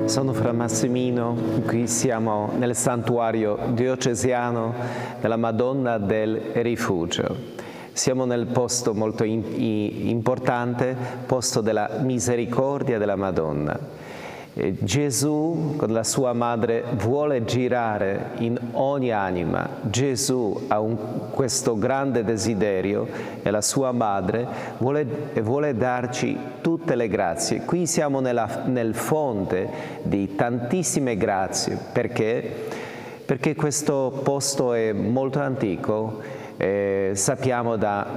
Sono Fra Massimino, qui siamo nel santuario diocesano della Madonna del Rifugio. Siamo nel posto molto importante, posto della misericordia della Madonna. Gesù con la sua madre vuole girare in ogni anima. Gesù ha questo grande desiderio e la sua madre vuole darci tutte le grazie. Qui siamo nel fonte di tantissime grazie. Perché questo posto è molto antico. Sappiamo da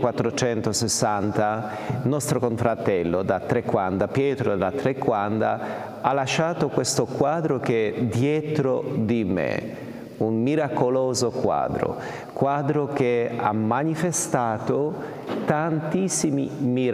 1460 il nostro confratello da Trequanda, Pietro da Trequanda, ha lasciato questo quadro che è dietro di me, un miracoloso quadro che ha manifestato tantissimi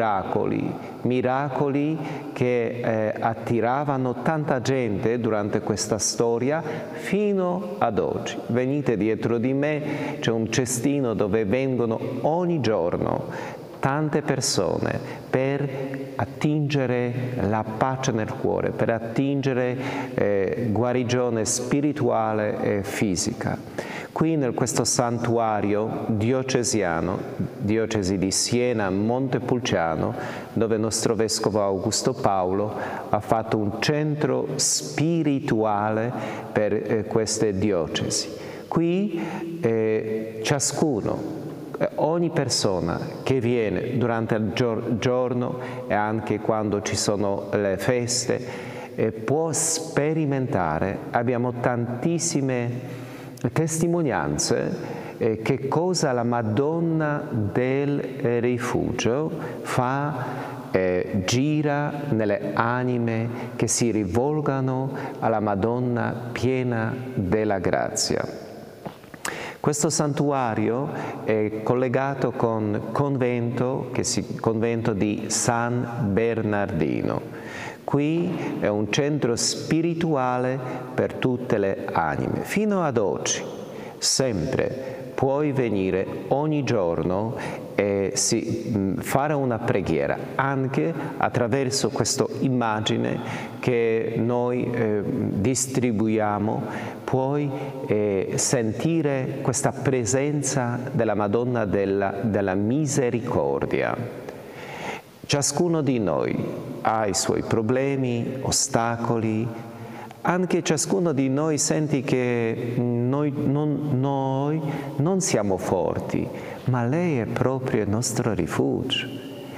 miracoli che attiravano tanta gente durante questa storia fino ad oggi. Venite dietro di me, c'è un cestino dove vengono ogni giorno tante persone per attingere la pace nel cuore, per attingere guarigione spirituale e fisica. Qui in questo santuario diocesano, diocesi di Siena, Montepulciano, dove il nostro vescovo Augusto Paolo ha fatto un centro spirituale per queste diocesi. Qui ciascuno, ogni persona che viene durante il giorno e anche quando ci sono le feste può sperimentare, abbiamo tantissime testimonianze che cosa la Madonna del Rifugio fa, gira nelle anime che si rivolgano alla Madonna piena della grazia. Questo santuario è collegato con convento di San Bernardino. Qui è un centro spirituale per tutte le anime. Fino ad oggi, sempre puoi venire ogni giorno e fare una preghiera, anche attraverso questa immagine che noi distribuiamo. Puoi sentire questa presenza della Madonna della Misericordia. Ciascuno di noi ha i suoi problemi, ostacoli. Anche ciascuno di noi senti che noi non siamo forti, ma lei è proprio il nostro rifugio.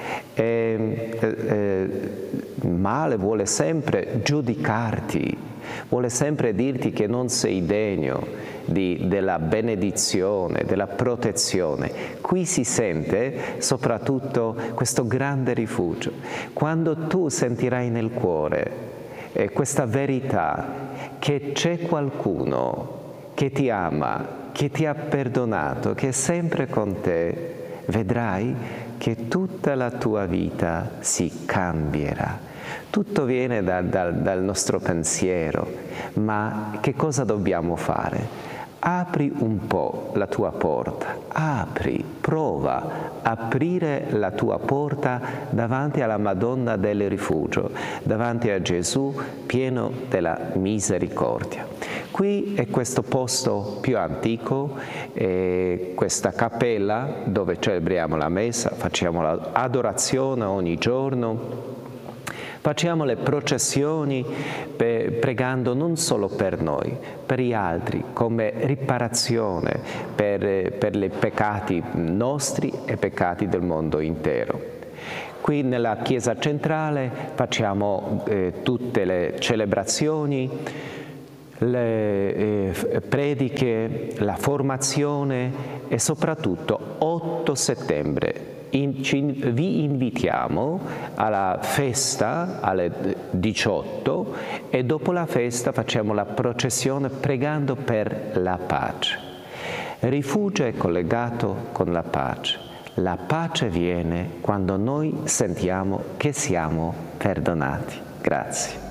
Il male vuole sempre giudicarti, vuole sempre dirti che non sei degno della benedizione, della protezione. Qui si sente soprattutto questo grande rifugio. Quando tu sentirai nel cuore questa verità che c'è qualcuno che ti ama, che ti ha perdonato, che è sempre con te, vedrai che tutta la tua vita si cambierà. Tutto viene dal nostro pensiero, ma che cosa dobbiamo fare? Apri un po' la tua porta, prova a aprire la tua porta davanti alla Madonna del Rifugio, davanti a Gesù pieno della misericordia. Qui è questo posto più antico, questa cappella dove celebriamo la messa, facciamo l'adorazione ogni giorno. Facciamo le processioni pregando non solo per noi, per gli altri, come riparazione per i peccati nostri e peccati del mondo intero. Qui nella chiesa centrale facciamo tutte le celebrazioni, le prediche, la formazione e soprattutto 8 settembre. Vi invitiamo alla festa alle 18 e dopo la festa facciamo la processione pregando per la pace. Il rifugio è collegato con la pace. La pace viene quando noi sentiamo che siamo perdonati. Grazie.